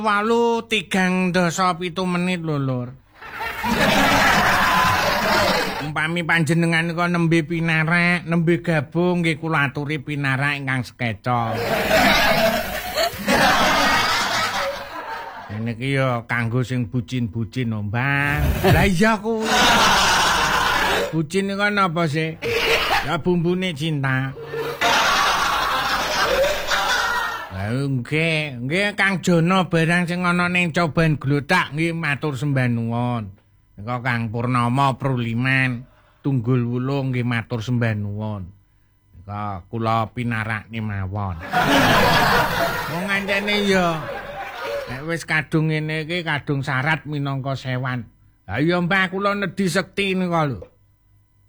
8:37 menit lho, Lur. Umpami panjenengan kok nembe pinarak, nembe gabung nggih kula aturi pinarak ingkang sekeca. Niki ya kanggo sing bucin-bucin lho, Mbang. Lah iya kuwi. Bucin niku napa sih? Ya bumbune cinta. Nggih Kang Jono barang sing ana ning coban glothak nggih matur sembah nuwun. Nika Kang Purnomo Pruliman Tunggul Wulung nggih matur sembah nuwun. Nika kula pinarakne mawon. Wong ngancene ya nek wis kadung ngene iki kadung syarat minangka sewan. Ha iya Mbah kula nedhi sekti nika lho.